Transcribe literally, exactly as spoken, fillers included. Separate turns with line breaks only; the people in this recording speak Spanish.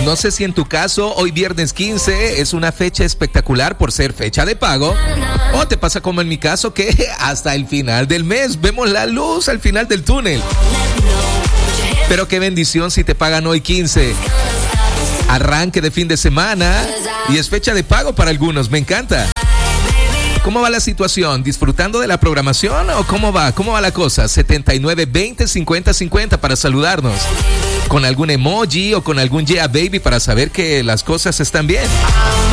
No sé si en tu caso hoy viernes quince es una fecha espectacular por ser fecha de pago, o te pasa como en mi caso que hasta el final del mes vemos la luz al final del túnel. Pero qué bendición si te pagan hoy quince. Arranque de fin de semana y es fecha de pago para algunos, me encanta. ¿Cómo va la situación? ¿Disfrutando de la programación o cómo va? ¿Cómo va la cosa? setenta y nueve veinte cincuenta cincuenta para saludarnos. Con algún emoji o con algún yeah baby para saber que las cosas están bien.